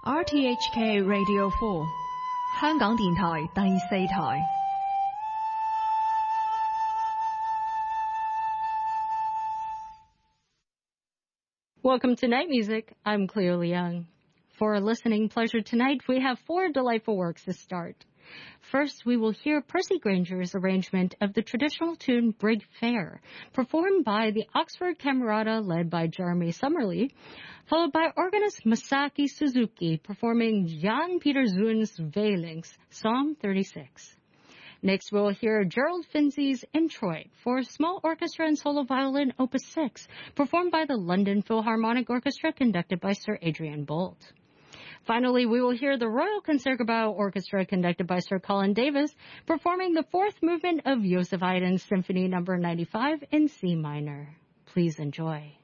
RTHK Radio 4香港電台第4台。 Welcome to Night Music. I'm Cleo Leung. For listening pleasure tonight, we have 4 delightful works to start. First, we will hear Percy Grainger's arrangement of the traditional tune Brig Fair, performed by the Oxford Camerata led by Jeremy Summerlee, followed by organist Masaki Suzuki performing Jan Peter Zoon's Veilings, Psalm 36. Next, we'll hear Gerald Finzi's Introit for small orchestra and solo violin Opus 6, performed by the London Philharmonic Orchestra conducted by Sir Adrian Boult. Finally, we will hear the Royal Concertgebouw Orchestra conducted by Sir Colin Davis performing the 4th movement of Joseph Haydn's Symphony No. 95 in C minor. Please enjoy.